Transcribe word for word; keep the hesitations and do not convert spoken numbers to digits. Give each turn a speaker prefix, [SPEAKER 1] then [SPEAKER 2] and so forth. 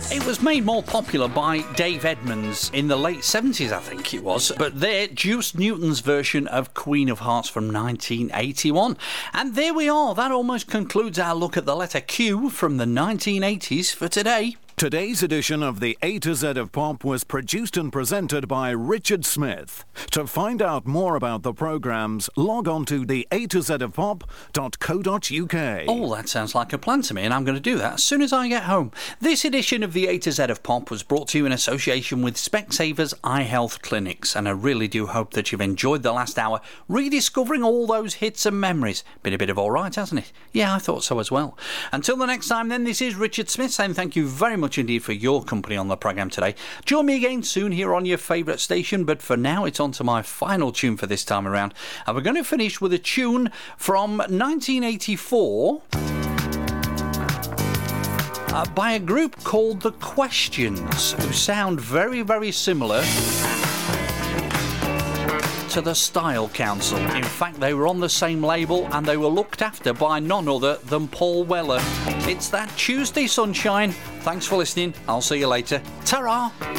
[SPEAKER 1] It was made more popular by Dave Edmunds in the late seventies, I think it was. But they're Juice Newton's version of Queen of Hearts from nineteen eighty-one. And there we are. That almost concludes our look at the letter Q from the nineteen eighties for today.
[SPEAKER 2] Today's edition of the A to Z of Pop was produced and presented by Richard Smith. To find out more about the programmes, log on to the A to Z of Pop dot co dot uk.
[SPEAKER 1] Oh, that sounds like a plan to me, and I'm going to do that as soon as I get home. This edition of the A to Z of Pop was brought to you in association with Specsavers Eye Health Clinics, and I really do hope that you've enjoyed the last hour rediscovering all those hits and memories. Been a bit of all right, hasn't it? Yeah, I thought so as well. Until the next time then, this is Richard Smith saying thank you very much indeed for your company on the programme today. Join me again soon here on your favourite station, but for now it's on to my final tune for this time around, and we're going to finish with a tune from nineteen eighty-four uh, by a group called The Questions, who sound very very similar to the Style Council. In fact, they were on the same label and they were looked after by none other than Paul Weller. It's that Tuesday Sunshine. Thanks for listening. I'll see you later. Ta-ra!